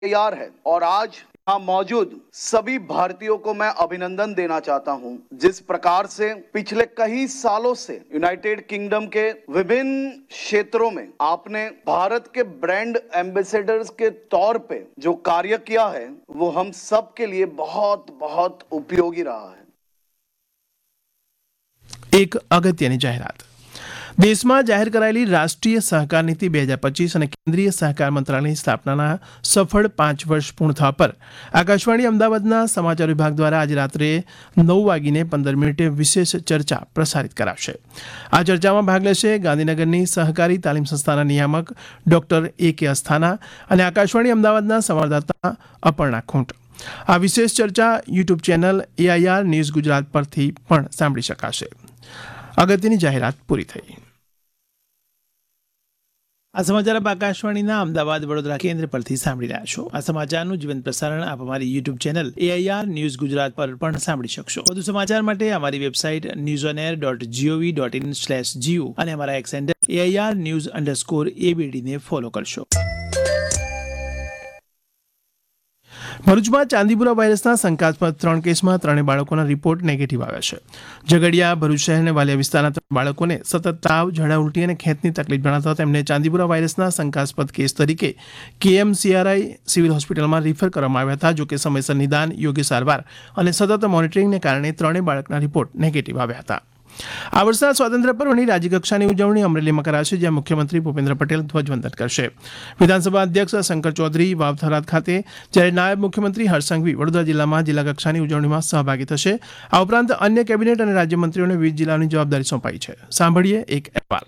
तैयार है और आज यहाँ मौजूद सभी भारतीयों को मैं अभिनंदन देना चाहता हूँ। जिस प्रकार से पिछले कई सालों से यूनाइटेड किंगडम के विभिन्न क्षेत्रों में आपने भारत के ब्रांड एम्बेसडर्स के तौर पे जो कार्य किया है वो हम सब के लिए बहुत बहुत उपयोगी रहा है। एक અગત્યની જાહેરાત દેશમાં જાહેર કરાયેલી રાષ્ટ્રીય સહકાર નીતિ 2025 અને કેન્દ્રીય સહકાર મંત્રાલયની સ્થાપનાના સફળ 5 વર્ષ પૂર્ણ થવા પર આકાશવાણી અમદાવાદના સમાચાર વિભાગ દ્વારા આજે રાત્રે 9:15 વિશેષ ચર્ચા પ્રસારિત કરાશે। આ ચર્ચામાં ભાગ લેશે ગાંધીનગરની સહકારી તાલીમ સંસ્થાના નિયામક ડોક્ટર A.K. અસ્થાના અને આકાશવાણી અમદાવાદના સંવાદદાતા અપર્ણા ખૂંટ। આ વિશેષ ચર્ચા YouTube channel AIR news Gujarat પરથી પણ સાંભળી શકાશે। અગત્યની જાહેરાત પૂરી થઈ। આ સમાચાર આપ આકાશવાણીના અમદાવાદ વડોદરા કેન્દ્ર પરથી સાંભળી રહ્યા છો। આ સમાચારનું જીવંત પ્રસારણ આપ અમારી YouTube channel AIR news Gujarat પર પણ સાંભળી શકશો। વધુ સમાચાર માટે અમારી વેબસાઇટ newsonair.gov.in/geo અને અમારા એક્સ હેન્ડલ AIR_news_ABD ને ફોલો કરશો। ભરૂચમાં ચાંદીપુરા વાયરસના શંકાસ્પદ 3 કેસમાં 3 બાળકોના રિપોર્ટ નેગેટિવ આવ્યા છે। ઝઘડિયા ભરૂચ શહેર અને વાલિયા વિસ્તારના 3 બાળકોને સતત તાવ, ઝાડા, ઉલટી અને ખેંચની તકલીફ જણાતા તેમને ચાંદીપુરા વાયરસના શંકાસ્પદ કેસ તરીકે KMCRI સિવિલ હોસ્પિટલમાં રિફર કરવામાં આવ્યા હતા। જોકે સમયસર નિદાન, યોગ્ય સારવાર અને સતત મોનિટરિંગને કારણે 3 બાળકના રિપોર્ટ નેગેટિવ આવ્યા હતા। આ વર્ષના સ્વાતંત્ર્ય પર્વની રાજ્યકક્ષાની ઉજવણી અમરેલીમાં કરાશે, જ્યાં મુખ્યમંત્રી ભૂપેન્દ્ર પટેલ ધ્વજવંદન કરશે। વિધાનસભા અધ્યક્ષ શંકર ચૌધરી વાવથરાદ ખાતે, જ્યારે નાયબ મુખ્યમંત્રી હર્ષ સંઘવી વડોદરા જિલ્લામાં જિલ્લા કક્ષાની ઉજવણીમાં સહભાગી થશે। આ ઉપરાંત અન્ય કેબિનેટ અને રાજ્યમંત્રીઓને વિવિધ જિલ્લાની જવાબદારી સોંપાઈ છે। સાંભળીએ એક અહેવાલ।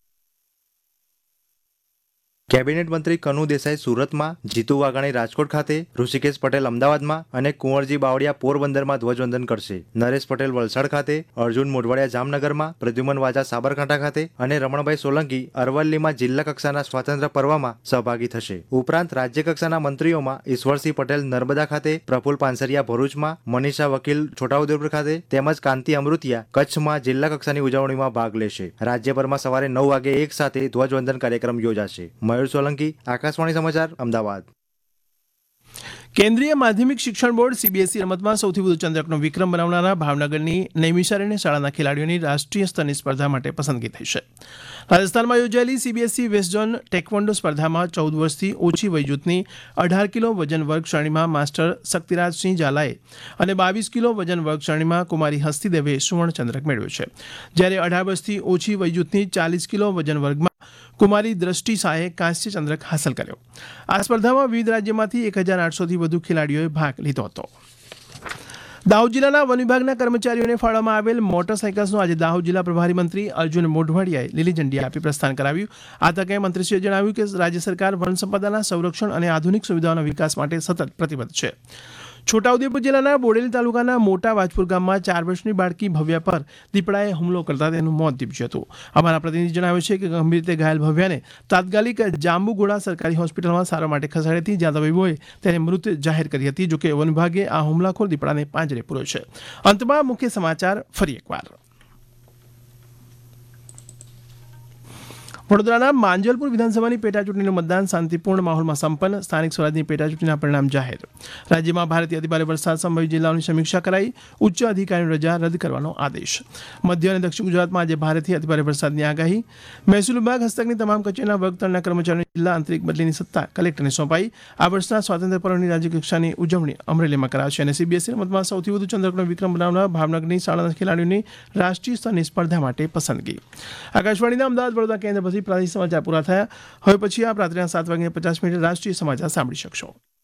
કેબિનેટ મંત્રી કનુ દેસાઈ સુરતમાં, જીતુ વાઘાણી રાજકોટ ખાતે, ઋષિકેશ પટેલ અમદાવાદમાં અને કુંવરજી બાવળિયા પોરબંદરમાં ધ્વજવંદન કરશે। નરેશ પટેલ વલસાડ ખાતે, અર્જુન મોઢવાડિયા જામનગરમાં, પ્રદ્યુમન વાજા સાબરકાંઠા ખાતે અને રમણભાઈ સોલંકી અરવલ્લીમાં જિલ્લા કક્ષાના સ્વાતંત્ર્ય પર્વમાં સહભાગી થશે। ઉપરાંત રાજ્ય કક્ષાના મંત્રીઓમાં ઈશ્વરસિંહ પટેલ નર્મદા ખાતે, પ્રફુલ પાનસરિયા ભરૂચમાં, મનીષા વકીલ છોટાઉદેપુર ખાતે તેમજ કાંતિ અમૃતિયા કચ્છમાં જિલ્લા કક્ષાની ઉજવણીમાં ભાગ લેશે। રાજ્યભરમાં સવારે 9 વાગે એક સાથે ધ્વજવંદન કાર્યક્રમ યોજાશે। મયુર સોલંકી, આકાશવાણી સમાચાર, અમદાવાદ। કેન્દ્રીય માધ્યમિક શિક્ષણ બોર્ડ CBSE રમતમાં સૌથી વધુ ચંદ્રકનો વિક્રમ બનાવનારા ભાવનગરની નૈમિષારણ્ય શાળાના ખેલાડીઓની રાષ્ટ્રીય સ્તરની સ્પર્ધા માટે પસંદગી થઈ છે। રાજસ્થાનમાં યોજાયેલી CBSE વેસ્ટ ઝોન ટેકવોન્ડો સ્પર્ધામાં 14 વર્ષથી ઓછી વય જૂથની 18 કિલો વજન વર્ગ શ્રેણીમાં માસ્ટર શક્તિરાજસિંહ ઝાલાએ અને 22 કિલો વજન વર્ગ શ્રેણીમાં કુમારી હસ્તીદેવે સુવર્ણચંદ્રક મેળવ્યો છે, જ્યારે 18 વર્ષથી ઓછી વય જૂથની 40 કિલો વજન વર્ગમાં કુમારી દ્રષ્ટિ શાહે કાંસ્ય ચંદ્રક હાંસલ કર્યો। આ સ્પર્ધામાં વિવિધ રાજ્યમાંથી 1800થી વધુ ખેલાડીઓએ ભાગ લીધો હતો। દાહોદ જિલ્લાના વન વિભાગના કર્મચારીઓને ફાળવવામાં આવેલ મોટરસાઇકલ્સનું આજે દાહોદ જિલ્લા પ્રભારી મંત્રી અર્જુન મોઢવાડિયાએ લીલી ઝંડી આપી પ્રસ્થાન કરાવ્યું। આ તકે મંત્રીશ્રીએ જણાવ્યું કે રાજ્ય સરકાર વન સંપદાના સંરક્ષણ અને આધુનિક સુવિધાઓના વિકાસ માટે સતત પ્રતિબદ્ધ છે। છોટાઉદેપુર જિલ્લાના બોડેલી તાલુકાના મોટા વાજપુર ગામમાં 4 વર્ષની બાળકી ભવ્યા પર દીપડાએ હુમલો કરતા તેનું મોત નીપજ્યું હતું। અમારા પ્રતિનિધિ જણાવે છે કે ગંભીર રીતે ઘાયલ ભવ્યાને તાત્કાલિક જાંબુગોડા સરકારી હોસ્પિટલમાં સારવાર માટે ખસેડાઈ હતી, જ્યાં તબીબોએ તેને મૃત જાહેર કરી હતી। જોકે વન વિભાગે આ હુમલાખોર દીપડાને પાંજરે પૂર્યો છે। અંતમાં મુખ્ય સમાચાર ફરી એકવાર। વડોદરાના માંજલપુર વિધાનસભાની પેટાચૂંટણીનું મતદાન શાંતિપૂર્ણ માહોલમાં સંપન્ન। સ્થાનિક સ્વરાજની પેટાચૂંટણીના પરિણામ જાહેર। રાજ્યમાં ભારેથી અતિભારે વરસાદ સંભવિત જિલ્લાઓની સમીક્ષા કરાઈ। ઉચ્ચ અધિકારીની રજા રદ કરવાનો આદેશ। મધ્ય અને દક્ષિણ ગુજરાતમાં આજે ભારેથી અતિભારે વરસાદની આગાહી। મહેસૂલ વિભાગ હસ્તકની તમામ કચેરીના વર્ગતળના કર્મચારીઓની જિલ્લા આંતરિક બદલીની સત્તા કલેક્ટરને સોંપાઈ। આ વર્ષના સ્વાતંત્ર્ય પર્વની રાજ્યકક્ષાની ઉજવણી અમરેલીમાં કરાશે અને CBSE રમતમાં સૌથી વધુ ચંદ્રકનો વિક્રમ બનાવનાર ભાવનગરની શાળાના ખેલાડીઓની રાષ્ટ્રીય સ્તરની સ્પર્ધા માટે પસંદગી। આકાશવાણીના અમદાવાદ વડોદરા કેન્દ્ર પ્રાદેશિક સમાચાર પૂરા થયા। હવે પછી આપ રાત્રિના 7:50 રાષ્ટ્રીય સમાચાર સાંભળી શકશો।